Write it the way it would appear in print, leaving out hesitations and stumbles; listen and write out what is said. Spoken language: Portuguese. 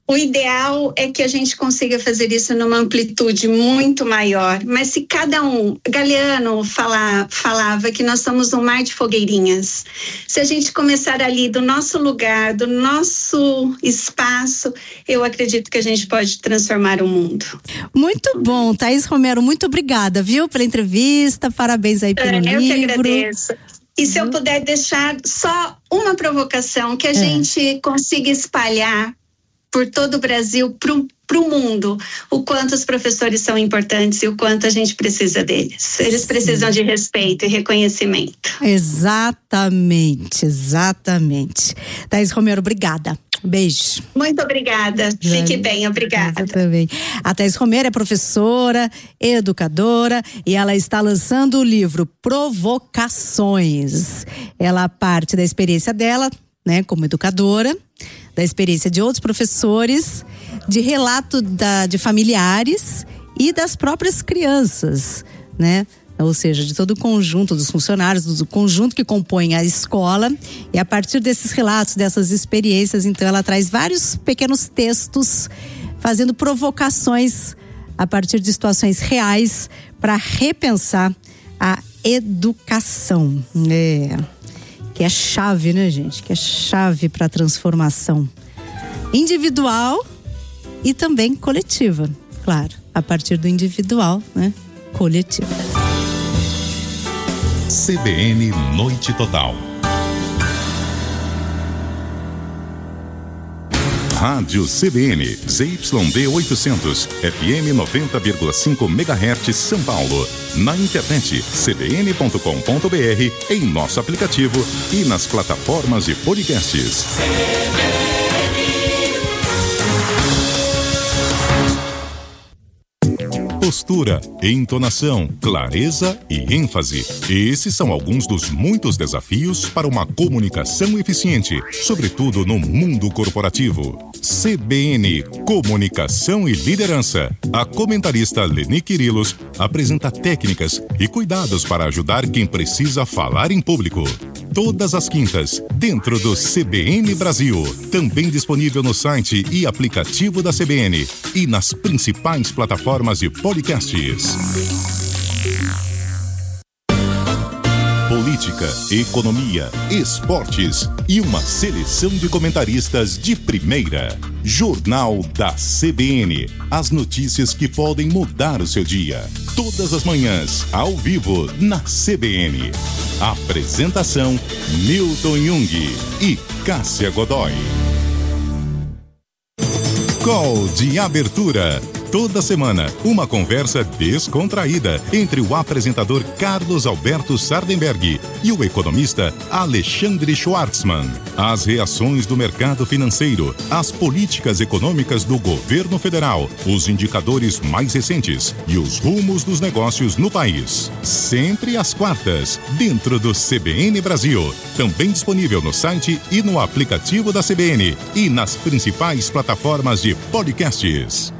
O ideal é que a gente consiga fazer isso numa amplitude muito maior, mas se cada um, Galeano falava que nós somos um mar de fogueirinhas. Se a gente começar ali do nosso lugar, do nosso espaço, eu acredito que a gente pode transformar o mundo. Muito bom, Thaís Romero, muito obrigada, viu, pela entrevista, parabéns aí pelo livro. Eu que agradeço. E se eu puder deixar só uma provocação, que a gente consiga espalhar por todo o Brasil, para o mundo, o quanto os professores são importantes e o quanto a gente precisa deles. Eles precisam de respeito e reconhecimento. Exatamente. Thaís Romero, obrigada. Beijo. Muito obrigada. Fique bem, obrigada. Também. A Thaís Romero é professora, educadora e ela está lançando o livro Provocações. Ela parte da experiência dela, né, como educadora, da experiência de outros professores, de relato de familiares e das próprias crianças, né? Ou seja, de todo o conjunto dos funcionários, do conjunto que compõe a escola. E a partir desses relatos, dessas experiências, então ela traz vários pequenos textos, fazendo provocações a partir de situações reais para repensar a educação. Que é chave, né, gente? Que é chave para a transformação individual e também coletiva. Claro, a partir do individual, né? Coletivo. CBN Noite Total. Rádio CBN, ZYD 800, FM 90,5 MHz, São Paulo. Na internet, cbn.com.br, em nosso aplicativo e nas plataformas de podcasts. Postura, entonação, clareza e ênfase. Esses são alguns dos muitos desafios para uma comunicação eficiente, sobretudo no mundo corporativo. CBN, Comunicação e Liderança. A comentarista Leni Quirilos apresenta técnicas e cuidados para ajudar quem precisa falar em público. Todas as quintas, dentro do CBN Brasil. Também disponível no site e aplicativo da CBN e nas principais plataformas de podcasts. Política, economia, esportes e uma seleção de comentaristas de primeira. Jornal da CBN. As notícias que podem mudar o seu dia. Todas as manhãs, ao vivo, na CBN. Apresentação: Milton Jung e Cássia Godoy. Call de abertura. Toda semana, uma conversa descontraída entre o apresentador Carlos Alberto Sardenberg e o economista Alexandre Schwartzman. As reações do mercado financeiro, as políticas econômicas do governo federal, os indicadores mais recentes e os rumos dos negócios no país. Sempre às quartas, dentro do CBN Brasil. Também disponível no site e no aplicativo da CBN e nas principais plataformas de podcasts.